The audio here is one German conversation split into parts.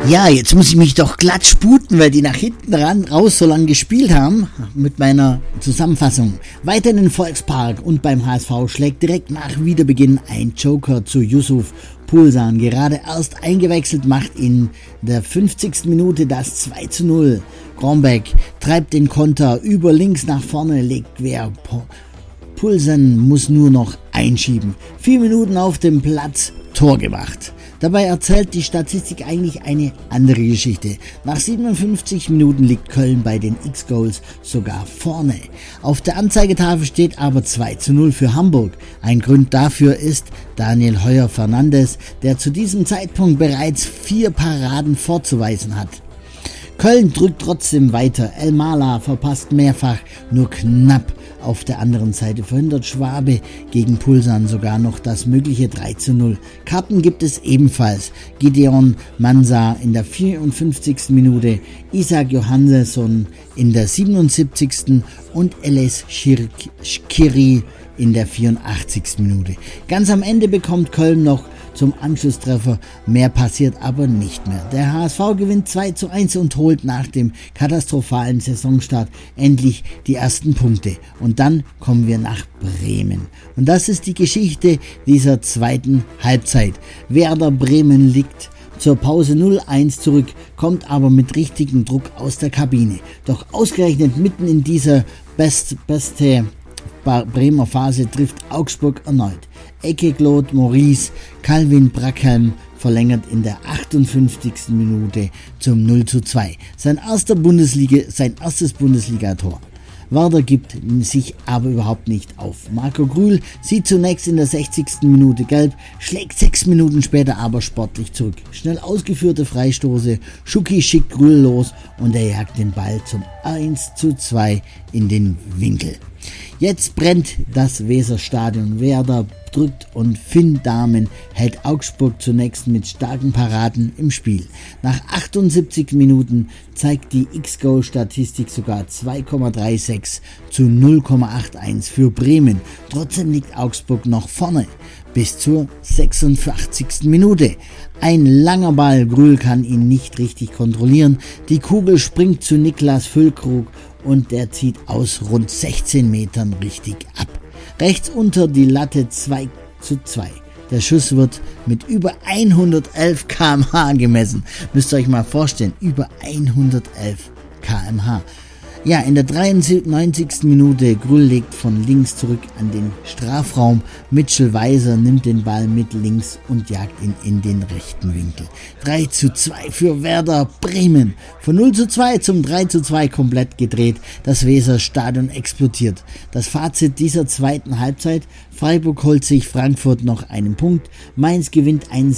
Ja, jetzt muss ich mich doch glatt sputen, weil die nach hinten raus so lange gespielt haben mit meiner Zusammenfassung. Weiter in den Volkspark und beim HSV schlägt direkt nach Wiederbeginn ein Joker zu Yusuf Poulsen. Gerade erst eingewechselt, macht in der 50. Minute das 2:0. Grombeck treibt den Konter über links nach vorne, legt quer. Poulsen muss nur noch einschieben. 4 Minuten auf dem Platz, Tor gemacht. Dabei erzählt die Statistik eigentlich eine andere Geschichte. Nach 57 Minuten liegt Köln bei den X-Goals sogar vorne. Auf der Anzeigetafel steht aber 2:0 für Hamburg. Ein Grund dafür ist Daniel Heuer-Fernandes, der zu diesem Zeitpunkt bereits 4 Paraden vorzuweisen hat. Köln drückt trotzdem weiter. El Mala verpasst mehrfach, nur knapp. Auf der anderen Seite verhindert Schwabe gegen Poulsen sogar noch das mögliche 3:0. Karten gibt es ebenfalls. Gideon Mansa in der 54. Minute, Isaac Johannesson in der 77. und Eles Şikiri in der 84. Minute. Ganz am Ende bekommt Köln noch zum Anschlusstreffer, mehr passiert aber nicht mehr. Der HSV gewinnt 2:1 und holt nach dem katastrophalen Saisonstart endlich die ersten Punkte. Und dann kommen wir nach Bremen. Und das ist die Geschichte dieser zweiten Halbzeit. Werder Bremen liegt zur Pause 0:1 zurück, kommt aber mit richtigem Druck aus der Kabine. Doch ausgerechnet mitten in dieser beste Bremer Phase trifft Augsburg erneut. Ecke Claude Maurice, Calvin Brackhelm verlängert in der 58. Minute zum 0:2. Sein erstes Bundesligator. Werder gibt sich aber überhaupt nicht auf. Marco Grühl sieht zunächst in der 60. Minute gelb, schlägt 6 Minuten später aber sportlich zurück. Schnell ausgeführte Freistoße, Schucki schickt Grühl los und er jagt den Ball zum 1:2 in den Winkel. Jetzt brennt das Weserstadion. Werder drückt und Finn Dahmen hält Augsburg zunächst mit starken Paraden im Spiel. Nach 78 Minuten zeigt die X-Goal-Statistik sogar 2,36 zu 0,81 für Bremen. Trotzdem liegt Augsburg noch vorne bis zur 86. Minute. Ein langer Ball, Grühl kann ihn nicht richtig kontrollieren. Die Kugel springt zu Niklas Füllkrug und der zieht aus rund 16 Metern richtig ab. Rechts unter die Latte 2:2. Der Schuss wird mit über 111 km/h gemessen. Müsst ihr euch mal vorstellen, über 111 km/h. Ja, in der 93. Minute, Grüll legt von links zurück an den Strafraum. Mitchell Weiser nimmt den Ball mit links und jagt ihn in den rechten Winkel. 3:2 für Werder Bremen. Von 0:2 zum 3:2 komplett gedreht. Das Weserstadion explodiert. Das Fazit dieser zweiten Halbzeit: Freiburg holt sich Frankfurt noch einen Punkt. Mainz gewinnt ein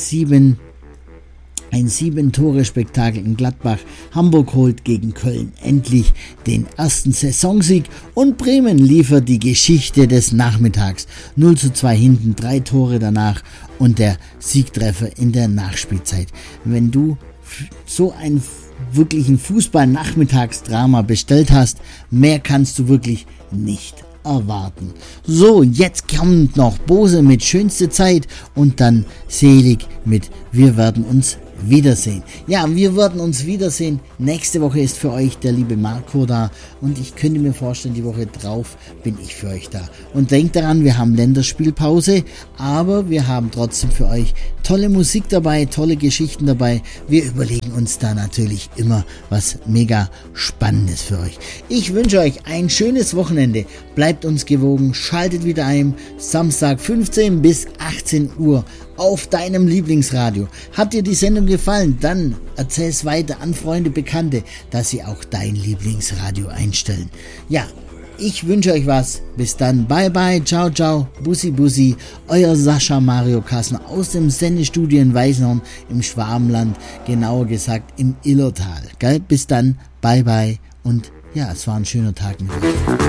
7-Tore-Spektakel in Gladbach. Hamburg holt gegen Köln endlich den ersten Saisonsieg und Bremen liefert die Geschichte des Nachmittags. 0:2 hinten, 3 Tore danach und der Siegtreffer in der Nachspielzeit. Wenn du so einen wirklichen Fußball-Nachmittagsdrama bestellt hast, mehr kannst du wirklich nicht erwarten. So, jetzt kommt noch Bose mit Schönste Zeit und dann Selig mit Wir werden uns wiedersehen. Ja, wir werden uns wiedersehen. Nächste Woche ist für euch der liebe Marco da und ich könnte mir vorstellen, die Woche drauf bin ich für euch da. Und denkt daran, wir haben Länderspielpause, aber wir haben trotzdem für euch tolle Musik dabei, tolle Geschichten dabei. Wir überlegen uns da natürlich immer was mega Spannendes für euch. Ich wünsche euch ein schönes Wochenende. Bleibt uns gewogen, schaltet wieder ein. Samstag 15 bis 18 Uhr auf deinem Lieblingsradio. Hat dir die Sendung gefallen? Dann erzähl es weiter an Freunde, Bekannte, dass sie auch dein Lieblingsradio einstellen. Ja, ich wünsche euch was. Bis dann. Bye bye. Ciao, ciao. Bussi, bussi. Euer Sascha Mario Kassner aus dem Sendestudio in Weißenhorn im Schwabenland. Genauer gesagt im Illertal. Gell? Bis dann. Bye bye. Und ja, es war ein schöner Tag mit euch.